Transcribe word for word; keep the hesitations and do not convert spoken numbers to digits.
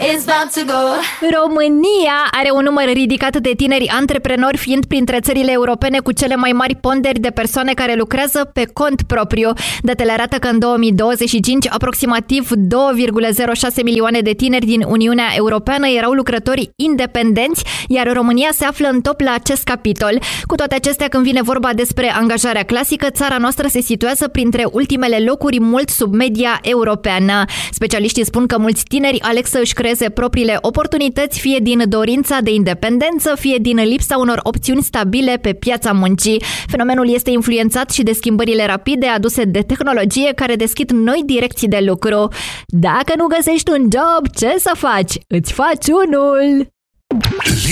is about to go. România are un număr ridicat de tineri antreprenori, fiind printre țările europene cu cele mai mari ponderi de persoane care lucrează pe cont propriu. Datele arată că în două mii douăzeci și cinci aproximativ doi virgulă zero șase milioane de tineri din Uniunea Europeană erau lucrători independenți, iar România se află în top la acest capitol. Cu toate acestea, când vine vorba despre angajarea clasică, țara noastră se situează printre ultimele locuri, mult sub media europeană. Specialiștii spun că mulți tineri aleg să își creeze propriile oportunități, fie din dorința de independență, fie din lipsa unor opțiuni stabile pe piața muncii. Fenomenul este influențat și de schimbările rapide aduse de tehnologie, care deschid noi direcții de lucru. Dacă nu găsești un job, ce să faci? Îți faci unul!